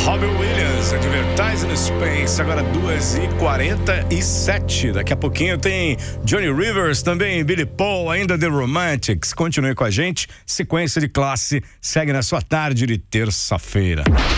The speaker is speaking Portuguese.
Robbie Williams, Advertising Space, agora 2h47. Daqui a pouquinho tem Johnny Rivers, também Billy Paul, ainda The Romantics. Continue com a gente, sequência de classe segue na sua tarde de terça-feira.